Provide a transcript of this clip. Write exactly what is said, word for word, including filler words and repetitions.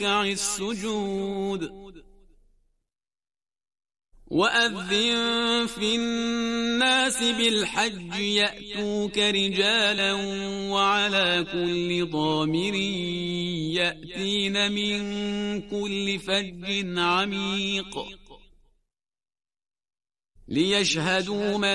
ركع السجود وأذن في الناس بالحج يأتوك رجالا وعلى كل ضامر يأتين من كل فج عميق ليشهدوا